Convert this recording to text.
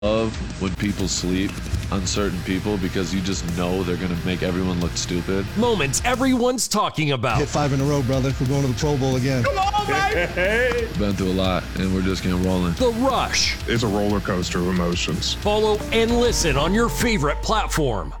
love when people sleep on certain people because you just know they're going to make everyone look stupid. Moments everyone's talking about. Hit 5 in a row, brother. We're going to the Pro Bowl again. Come on, baby! Been through a lot, and we're just getting rolling. The Rush. It's a roller coaster of emotions. Follow and listen on your favorite platform.